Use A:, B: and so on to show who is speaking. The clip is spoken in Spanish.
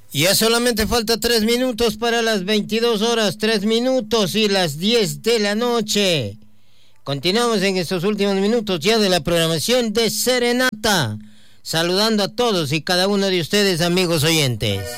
A: Ya solamente falta 3 minutos para las 22 horas, 3 minutos y las 10 de la noche. Continuamos en estos últimos minutos ya de la programación de Serenata, saludando a todos y cada uno de ustedes, amigos oyentes.